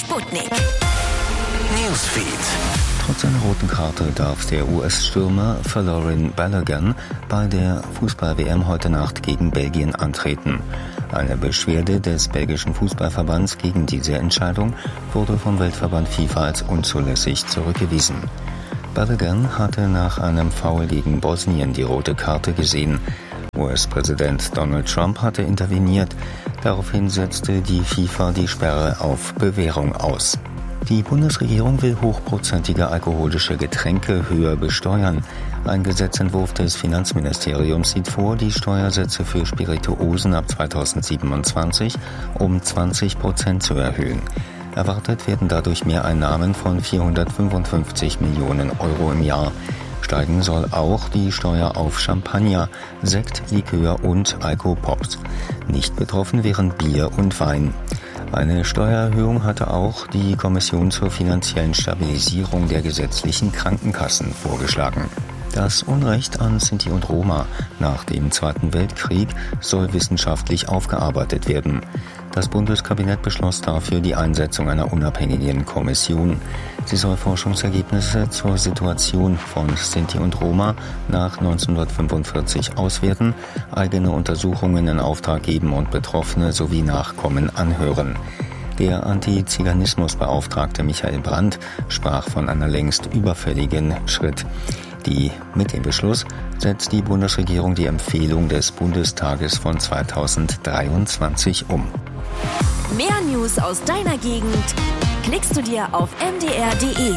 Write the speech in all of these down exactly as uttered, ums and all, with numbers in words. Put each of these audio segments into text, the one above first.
Sputnik. Newsfeed. Trotz einer roten Karte darf der U S-Stürmer Folarin Balogun bei der Fußball-W M heute Nacht gegen Belgien antreten. Eine Beschwerde des belgischen Fußballverbands gegen diese Entscheidung wurde vom Weltverband FIFA als unzulässig zurückgewiesen. Balogun hatte nach einem Foul gegen Bosnien die rote Karte gesehen. U S-Präsident Donald Trump hatte interveniert. Daraufhin setzte die FIFA die Sperre auf Bewährung aus. Die Bundesregierung will hochprozentige alkoholische Getränke höher besteuern. Ein Gesetzentwurf des Finanzministeriums sieht vor, die Steuersätze für Spirituosen ab zweitausendsiebenundzwanzig um zwanzig Prozent zu erhöhen. Erwartet werden dadurch Mehreinnahmen von vierhundertfünfundfünfzig Millionen Euro im Jahr. Steigen soll auch die Steuer auf Champagner, Sekt, Likör und Alkopops. Nicht betroffen wären Bier und Wein. Eine Steuererhöhung hatte auch die Kommission zur finanziellen Stabilisierung der gesetzlichen Krankenkassen vorgeschlagen. Das Unrecht an Sinti und Roma nach dem Zweiten Weltkrieg soll wissenschaftlich aufgearbeitet werden. Das Bundeskabinett beschloss dafür die Einsetzung einer unabhängigen Kommission. Sie soll Forschungsergebnisse zur Situation von Sinti und Roma nach neunzehnhundertfünfundvierzig auswerten, eigene Untersuchungen in Auftrag geben und Betroffene sowie Nachkommen anhören. Der Antiziganismusbeauftragte Michael Brandt sprach von einer längst überfälligen Schritt. Die, mit dem Beschluss setzt die Bundesregierung die Empfehlung des Bundestages von zweitausenddreiundzwanzig um. Mehr News aus deiner Gegend klickst du dir auf m d r punkt d e.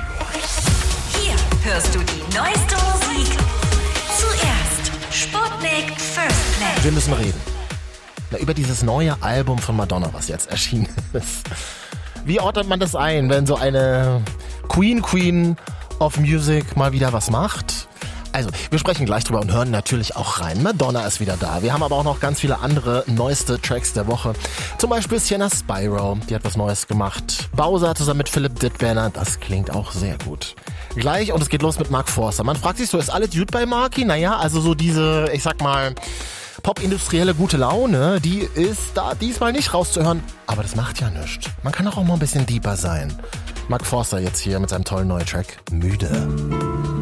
Hier hörst du die neueste Musik. Zuerst Sputnik First Play. Wir müssen reden. Na, über dieses neue Album von Madonna, was jetzt erschienen ist. Wie ordnet man das ein, wenn so eine Queen Queen of Music mal wieder was macht? Also, wir sprechen gleich drüber und hören natürlich auch rein. Madonna ist wieder da. Wir haben aber auch noch ganz viele andere neueste Tracks der Woche. Zum Beispiel Sienna Spyro, die hat was Neues gemacht. Bowser zusammen mit Philipp Dittberner, das klingt auch sehr gut. Gleich, und es geht los mit Mark Forster. Man fragt sich so, ist alles gut bei Marky? Naja, also so diese, ich sag mal, popindustrielle gute Laune, die ist da diesmal nicht rauszuhören. Aber das macht ja nichts. Man kann auch, auch mal ein bisschen deeper sein. Mark Forster jetzt hier mit seinem tollen neuen Track Müde.